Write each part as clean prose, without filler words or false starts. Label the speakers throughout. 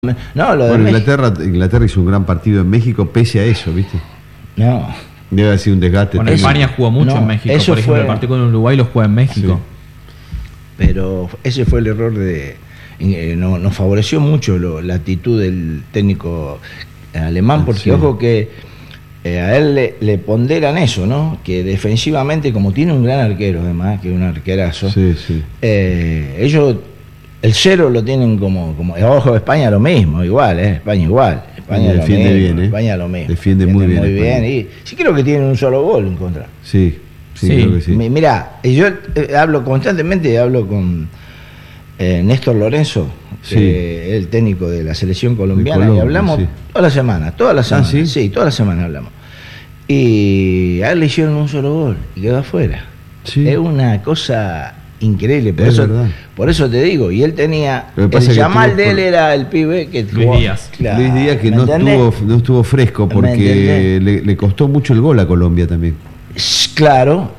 Speaker 1: No, lo de
Speaker 2: bueno, Inglaterra hizo un gran partido en México pese a eso, ¿viste?
Speaker 1: No.
Speaker 2: Debe haber sido un desgaste.
Speaker 3: Bueno, España jugó mucho en México. Por ejemplo, el partido con Uruguay lo juega en México.
Speaker 1: Sí. Pero ese fue el error de... nos favoreció mucho la actitud del técnico alemán, porque
Speaker 2: sí.
Speaker 1: Ojo que a él le ponderan eso, ¿no? Que defensivamente, como tiene un gran arquero además, que es un arquerazo,
Speaker 2: sí, sí.
Speaker 1: Ellos el cero lo tienen como ojo, España lo mismo, igual, España igual. España
Speaker 2: defiende bien,
Speaker 1: España lo mismo.
Speaker 2: Defiende muy bien.
Speaker 1: Y sí creo que tienen un solo gol en contra.
Speaker 2: Sí, creo que sí.
Speaker 1: Mirá, yo hablo constantemente, con Néstor Lorenzo, el técnico de la selección colombiana, y hablamos toda la semana.
Speaker 2: ¿Sí?
Speaker 1: Sí, toda la semana hablamos. Y a él le hicieron un solo gol y quedó afuera.
Speaker 2: Sí.
Speaker 1: Es una cosa increíble, por eso te digo, y él tenía el Yamal de él era el pibe que
Speaker 3: Luis Díaz.
Speaker 1: Claro,
Speaker 2: Luis Díaz, que no estuvo fresco porque le costó mucho el gol a Colombia también.
Speaker 1: Claro,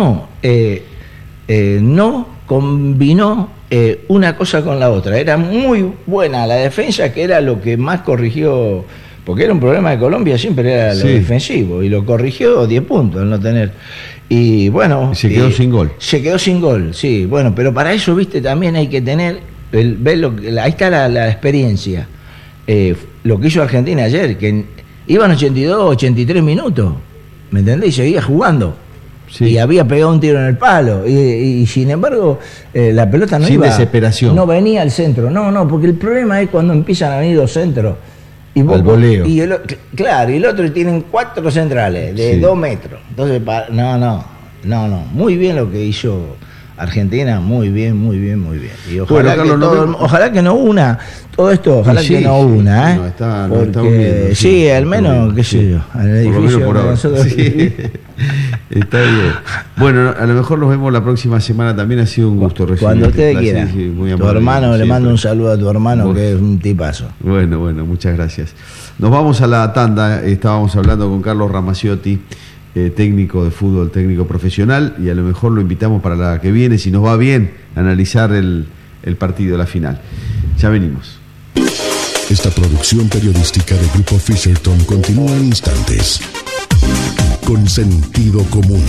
Speaker 1: no combinó una cosa con la otra. Era muy buena la defensa, que era lo que más corrigió, porque era un problema de Colombia, siempre era lo defensivo, y lo corrigió 10 puntos al no tener. Y bueno,
Speaker 2: se quedó sin gol.
Speaker 1: Se quedó sin gol, sí. Bueno, pero para eso, viste, también hay que tener ahí está la experiencia. Lo que hizo Argentina ayer, que iban 82, 83 minutos, ¿me entendés? Y seguía jugando. Sí. Y había pegado un tiro en el palo. Y sin embargo, la pelota no
Speaker 2: sin
Speaker 1: iba.
Speaker 2: Desesperación.
Speaker 1: No venía al centro. No, porque el problema es cuando empiezan a venir los centros.
Speaker 2: Al voleo.
Speaker 1: Y el otro tienen 4 centrales de 2 metros. Entonces, no. Muy bien lo que hizo Argentina, muy bien. Y ojalá, ojalá que no una todo esto, que no una,
Speaker 2: No está
Speaker 1: porque sí, al menos, qué sé yo, en el edificio
Speaker 2: por nosotros. Sí. Está bien. Bueno, a lo mejor nos vemos la próxima semana. También ha sido un gusto recibirte.
Speaker 1: Cuando ustedes quieran. Tu hermano, le mando un saludo a tu hermano, que es un tipazo.
Speaker 2: Bueno, muchas gracias. Nos vamos a la tanda. Estábamos hablando con Carlos Ramaciotti, técnico de fútbol, técnico profesional, y a lo mejor lo invitamos para la que viene, si nos va bien, a analizar el partido, la final. Ya venimos.
Speaker 4: Esta producción periodística de Grupo Fisherton continúa en instantes. Con sentido común.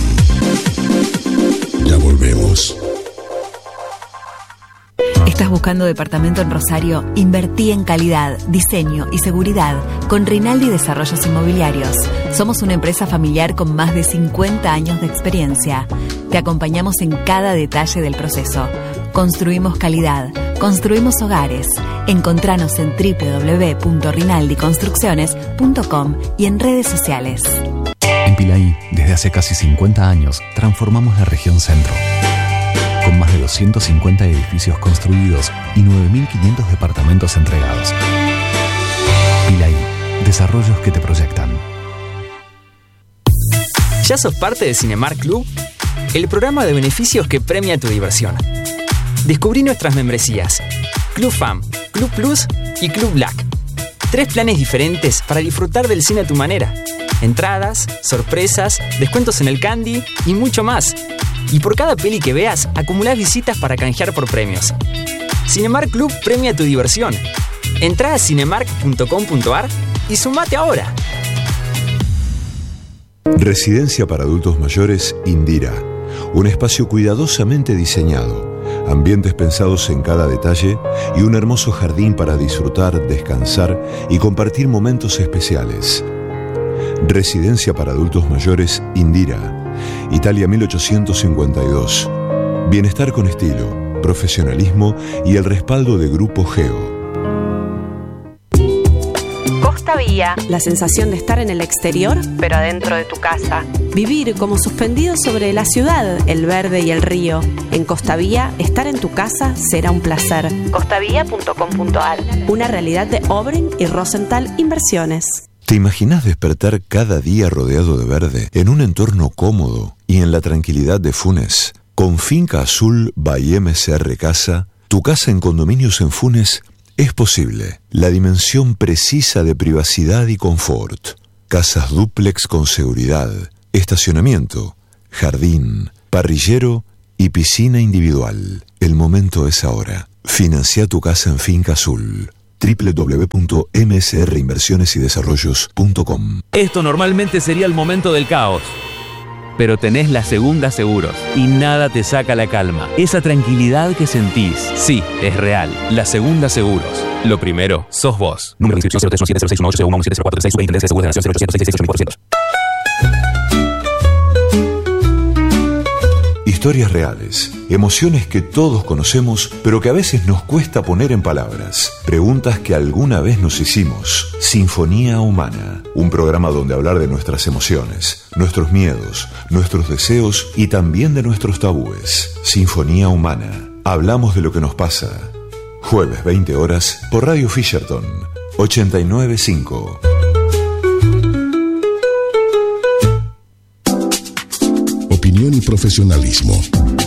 Speaker 4: Ya volvemos.
Speaker 5: ¿Estás buscando departamento en Rosario? Invertí en calidad, diseño y seguridad con Rinaldi Desarrollos Inmobiliarios. Somos una empresa familiar con más de 50 años de experiencia. Te acompañamos en cada detalle del proceso. Construimos calidad, construimos hogares. Encontranos en www.rinaldiconstrucciones.com y en redes sociales.
Speaker 6: En Pilaí, desde hace casi 50 años, transformamos la región centro. Con más de 250 edificios construidos y 9.500 departamentos entregados. Pilaí, desarrollos que te proyectan.
Speaker 7: ¿Ya sos parte de Cinemark Club? El programa de beneficios que premia tu diversión. Descubrí nuestras membresías: Club Fam, Club Plus y Club Black. 3 planes diferentes para disfrutar del cine a tu manera. Entradas, sorpresas, descuentos en el candy y mucho más. Y por cada peli que veas, acumulás visitas para canjear por premios. Cinemark Club premia tu diversión. Entrá a cinemark.com.ar y sumate ahora.
Speaker 8: Residencia para adultos mayores Indira. Un espacio cuidadosamente diseñado, ambientes pensados en cada detalle y un hermoso jardín para disfrutar, descansar y compartir momentos especiales. Residencia para adultos mayores Indira, Italia 1852. Bienestar con estilo, profesionalismo y el respaldo de Grupo Geo.
Speaker 9: Costa Vía, la sensación de estar en el exterior, pero adentro de tu casa. Vivir como suspendido sobre la ciudad, el verde y el río. En Costa Vía, estar en tu casa será un placer. costavia.com.ar, una realidad de Obrin y Rosenthal Inversiones.
Speaker 8: ¿Te imaginas despertar cada día rodeado de verde, en un entorno cómodo y en la tranquilidad de Funes? Con Finca Azul by MCR Casa, tu casa en condominios en Funes es posible. La dimensión precisa de privacidad y confort. Casas dúplex con seguridad, estacionamiento, jardín, parrillero y piscina individual. El momento es ahora. Financia tu casa en Finca Azul. www.msrinversionesydesarrollos.com.
Speaker 10: Esto normalmente sería el momento del caos. Pero tenés la Segunda Seguros y nada te saca la calma. Esa tranquilidad que sentís, sí, es real. La Segunda Seguros. Lo primero, sos vos. Número de inscripción 0317061801170436 Superintendencia de Seguros de la Nación 0800
Speaker 8: Historias reales, emociones que todos conocemos, pero que a veces nos cuesta poner en palabras. Preguntas que alguna vez nos hicimos. Sinfonía Humana, un programa donde hablar de nuestras emociones, nuestros miedos, nuestros deseos y también de nuestros tabúes. Sinfonía Humana, hablamos de lo que nos pasa. Jueves 20 horas por Radio Fisherton 89.5.
Speaker 4: Opinión y profesionalismo.